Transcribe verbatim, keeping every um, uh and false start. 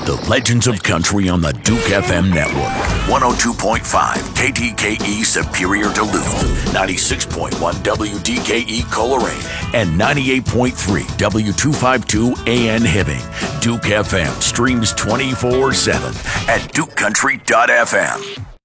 The Legends of Country on the Duke F M network. one oh two point five K T K E Superior Duluth, ninety-six point one W D K E Coleraine, and ninety-eight point three W two fifty-two A N Hibbing. Duke F M streams twenty-four seven at duke country dot f m.